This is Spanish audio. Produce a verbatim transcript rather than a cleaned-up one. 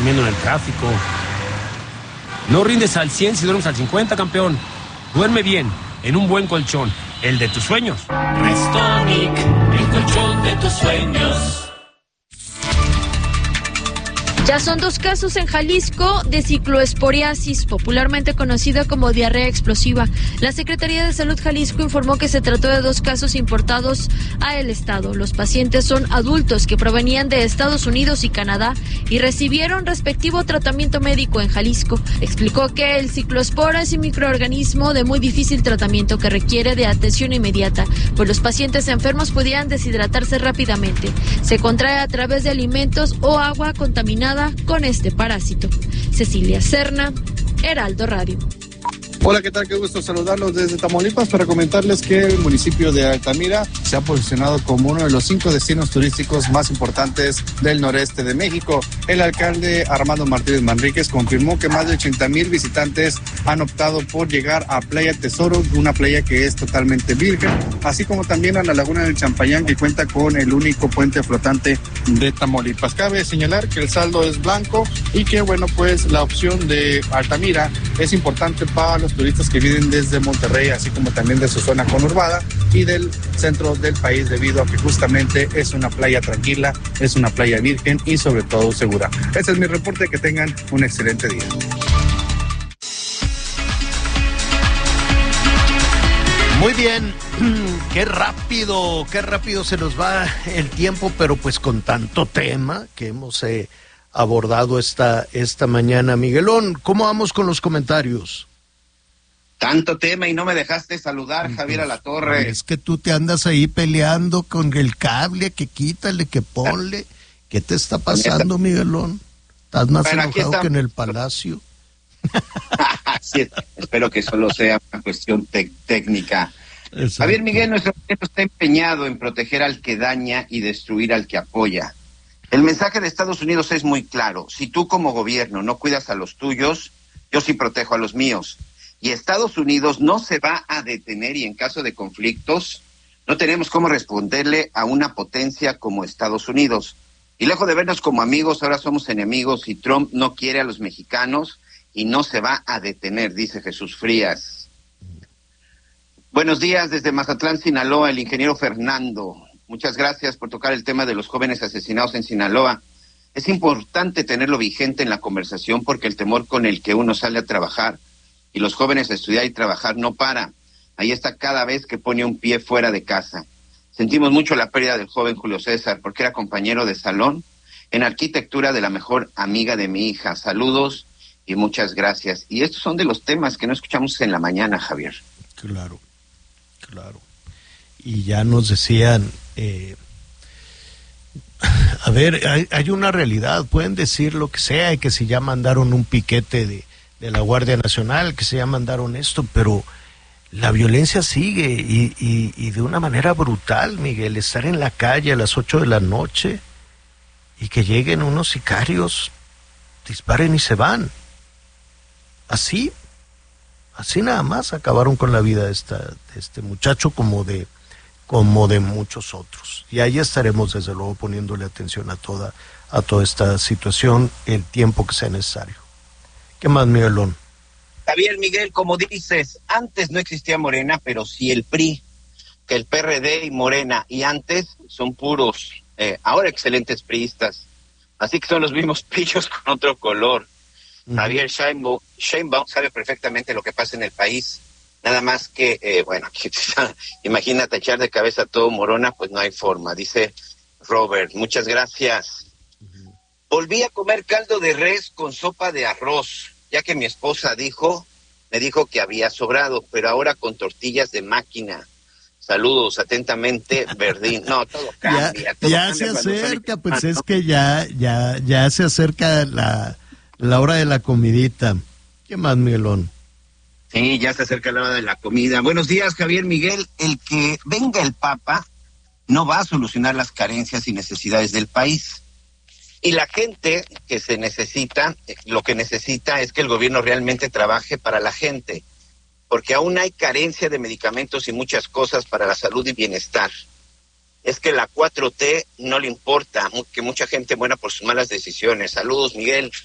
durmiendo en el tráfico. No rindes al cien si duermes al cincuenta, campeón. Duerme bien, en un buen colchón, el de tus sueños. Restonic, el colchón de tus sueños. Ya son dos casos en Jalisco de cicloesporiasis, popularmente conocida como diarrea explosiva. La Secretaría de Salud Jalisco informó que se trató de dos casos importados a el estado. Los pacientes son adultos que provenían de Estados Unidos y Canadá y recibieron respectivo tratamiento médico en Jalisco. Explicó que el cicloespora es un microorganismo de muy difícil tratamiento que requiere de atención inmediata, pues los pacientes enfermos pudieran deshidratarse rápidamente. Se contrae a través de alimentos o agua contaminada con este parásito. Cecilia Serna, Heraldo Radio. Hola, ¿qué tal? Qué gusto saludarlos desde Tamaulipas para comentarles que el municipio de Altamira se ha posicionado como uno de los cinco destinos turísticos más importantes del noreste de México. El alcalde Armando Martínez Manríquez confirmó que más de ochenta mil visitantes han optado por llegar a Playa Tesoro, una playa que es totalmente virgen, así como también a la Laguna del Champayán, que cuenta con el único puente flotante de Tamaulipas. Cabe señalar que el saldo es blanco y que, bueno, pues la opción de Altamira es importante para los turistas que vienen desde Monterrey, así como también de su zona conurbada y del centro del país, debido a que justamente es una playa tranquila, es una playa virgen y sobre todo segura. Ese es mi reporte, que tengan un excelente día. Muy bien, qué rápido, qué rápido se nos va el tiempo, pero pues con tanto tema que hemos eh, abordado esta, esta mañana. Miguelón, ¿cómo vamos con los comentarios? Tanto tema y no me dejaste saludar, Javier Alatorre. Es que tú te andas ahí peleando con el cable, que quítale, que ponle. ¿Qué te está pasando, Miguelón? ¿Estás más bueno, enojado que en el Palacio? Sí, espero que solo sea una cuestión te- técnica. Exacto. Javier Miguel, nuestro gobierno está empeñado en proteger al que daña y destruir al que apoya. El mensaje de Estados Unidos es muy claro. Si tú como gobierno no cuidas a los tuyos, yo sí protejo a los míos. Y Estados Unidos no se va a detener, y en caso de conflictos no tenemos cómo responderle a una potencia como Estados Unidos. Y lejos de vernos como amigos, ahora somos enemigos, y Trump no quiere a los mexicanos y no se va a detener, dice Jesús Frías. Buenos días desde Mazatlán, Sinaloa, el ingeniero Fernando. Muchas gracias por tocar el tema de los jóvenes asesinados en Sinaloa. Es importante tenerlo vigente en la conversación, porque el temor con el que uno sale a trabajar y los jóvenes a estudiar y trabajar no para. Ahí está cada vez que pone un pie fuera de casa. Sentimos mucho la pérdida del joven Julio César, porque era compañero de salón en arquitectura de la mejor amiga de mi hija. Saludos y muchas gracias. Y estos son de los temas que no escuchamos en la mañana, Javier. Claro, claro. Y ya nos decían, eh, a ver, hay, hay una realidad, pueden decir lo que sea, y que si ya mandaron un piquete de de la Guardia Nacional, que se ya mandaron esto, pero la violencia sigue y, y, y de una manera brutal, Miguel. Estar en la calle a las ocho de la noche y que lleguen unos sicarios, disparen y se van. Así, así nada más acabaron con la vida de, esta, de este muchacho, como de, como de muchos otros. Y ahí estaremos desde luego poniéndole atención a toda, a toda esta situación el tiempo que sea necesario. ¿Qué más, Miguelón? Javier Miguel, como dices, antes no existía Morena, pero sí el P R I, que el P R D y Morena, y antes son puros, eh, ahora excelentes priistas, así que son los mismos pillos con otro color. Uh-huh. Javier Sheinbaum, Sheinbaum sabe perfectamente lo que pasa en el país, nada más que, eh, bueno, imagínate echar de cabeza a todo Morona, pues no hay forma, dice Robert. Muchas gracias. Volví a comer caldo de res con sopa de arroz, ya que mi esposa dijo, me dijo que había sobrado, pero ahora con tortillas de máquina. Saludos, atentamente, Verdín. No, todo cambia. Ya, todo ya cambia se acerca, sale... pues es que ya, ya, ya se acerca la, la hora de la comidita. ¿Qué más, Miguelón? Sí, ya se acerca la hora de la comida. Buenos días, Javier Miguel. El que venga el Papa no va a solucionar las carencias y necesidades del país. Y la gente que se necesita, lo que necesita es que el gobierno realmente trabaje para la gente, porque aún hay carencia de medicamentos y muchas cosas para la salud y bienestar. Es que la cuatro T no le importa que mucha gente muera por sus malas decisiones. Saludos, Miguel.